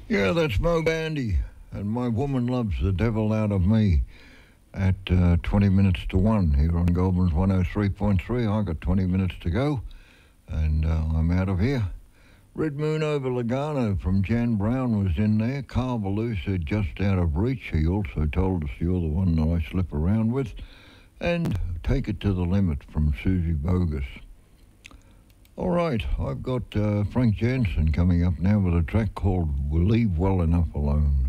Yeah, that's Mo Bandy, and my woman loves the devil out of me at 20 minutes to 1 here on Goldman's 103.3. I got 20 minutes to go, and I'm out of here. Red Moon over Lugano from Jan Brown was in there. Carl Ballou said just out of reach. He also told us you're the one that I slip around with. And Take It to the Limit from Susie Bogus. All right, I've got Frank Jansen coming up now with a track called We'll Leave Well Enough Alone.